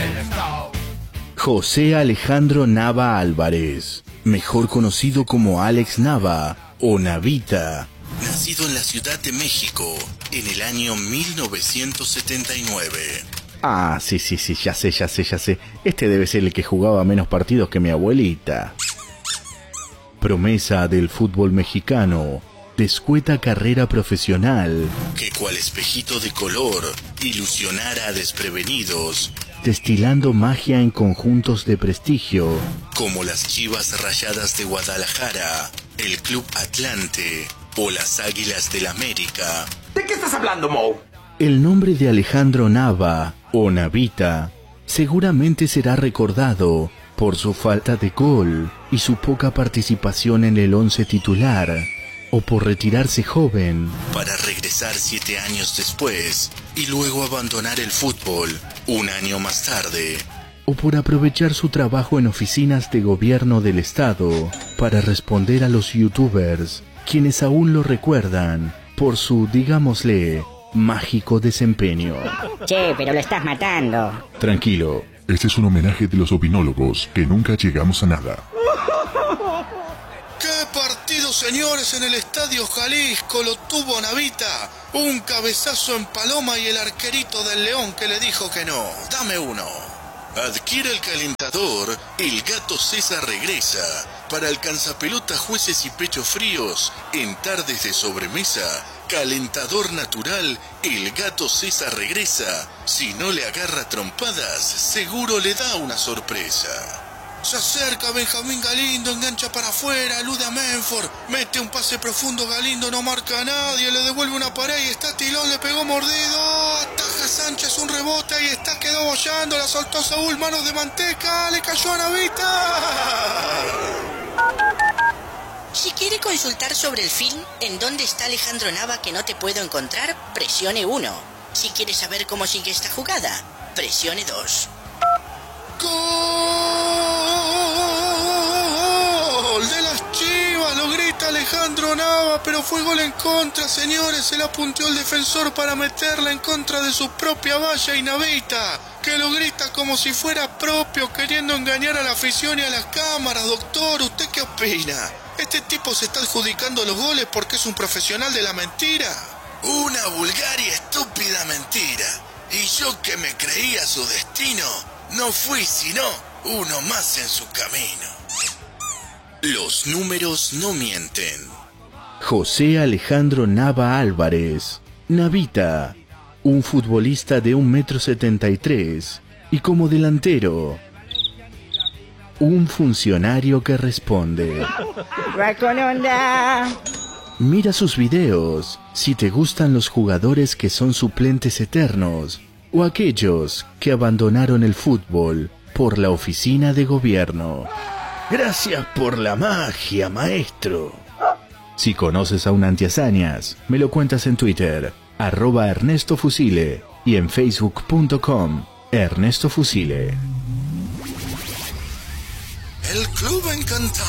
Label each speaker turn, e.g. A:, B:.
A: José Alejandro Nava Álvarez, mejor conocido como Alex Nava o Navita. Nacido en la Ciudad de México en el año 1979. Ah, sí, ya sé. Este debe ser el que jugaba menos partidos que mi abuelita. Promesa del fútbol mexicano, de escueta carrera profesional, que cual espejito de color ilusionara a desprevenidos, destilando magia en conjuntos de prestigio, como las Chivas Rayadas de Guadalajara, el Club Atlante o las Águilas del América.
B: ¿De qué estás hablando, Mo?
A: El nombre de Alejandro Nava, o Navita, seguramente será recordado por su falta de gol y su poca participación en el once titular, o por retirarse joven para regresar 7 años después y luego abandonar el fútbol un año más tarde, o por aprovechar su trabajo en oficinas de gobierno del estado para responder a los youtubers, quienes aún lo recuerdan por su, digámosle, mágico desempeño.
C: Che, pero lo estás matando.
A: Tranquilo.
D: Este es un homenaje de los opinólogos que nunca llegamos a nada.
A: ¡Qué partido, señores! En el Estadio Jalisco lo tuvo Navita. Un cabezazo en paloma y el arquerito del León que le dijo que no. Dame uno. Adquiere el calentador, el Gato César regresa. Para alcanzapelota, jueces y pechos fríos, en tardes de sobremesa, calentador natural, el Gato César regresa. Si no le agarra trompadas, seguro le da una sorpresa. Se acerca Benjamín Galindo, engancha para afuera, alude a Menford, mete un pase profundo, Galindo no marca a nadie, le devuelve una pared y está Tilón, le pegó mordido, ataja Sánchez un rebote y está, quedó bollando, la soltó Saúl, manos de manteca, le cayó a Navita.
E: Si quiere consultar sobre el film ¿En dónde está Alejandro Nava que no te puedo encontrar? Presione 1. Si quiere saber cómo sigue esta jugada, presione 2.
A: ¡Gol de las Chivas! Lo grita Alejandro Nava, pero fue gol en contra, señores. Se la punteó el defensor para meterla en contra de su propia valla y Navita, que lo grita como si fuera propio, queriendo engañar a la afición y a las cámaras. Doctor, ¿usted qué opina? ¿Este tipo se está adjudicando los goles porque es un profesional de la mentira? Una vulgar y estúpida mentira. Y yo que me creía su destino, no fui sino uno más en su camino. Los números no mienten. José Alejandro Nava Álvarez, Navita, un futbolista de 1,73 m y como delantero, un funcionario que responde.
C: Va con onda.
A: Mira sus videos si te gustan los jugadores que son suplentes eternos o aquellos que abandonaron el fútbol por la oficina de gobierno. Gracias por la magia, maestro. Si conoces a un antihazañas, me lo cuentas en Twitter, @ErnestoFusile, y en facebook.com, Ernesto Fusile. El Club Encantado